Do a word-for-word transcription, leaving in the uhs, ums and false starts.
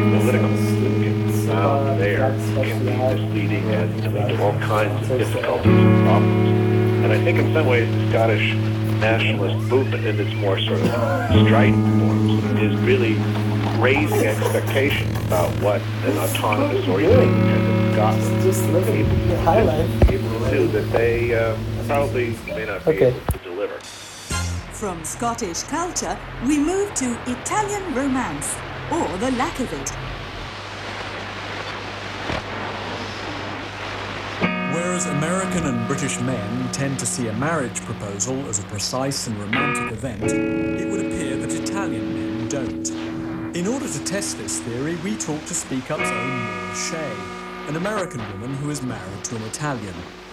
political get found there can be misleading and to lead to all kinds of difficulties and problems. And I think in some ways the Scottish nationalist movement in its more sort of strident forms is really raising expectations about what an autonomous or even independent Scotland Just look at your highlight. able to do that they uh, probably may not be Okay. able to deliver. From Scottish culture, we move to Italian romance, or the lack of it. Whereas American and British men tend to see a marriage proposal as a precise and romantic event, it would appear that Italian men don't. In order to test this theory, we talked to Speak Up's own Maura Shea, an American woman who is married to an Italian.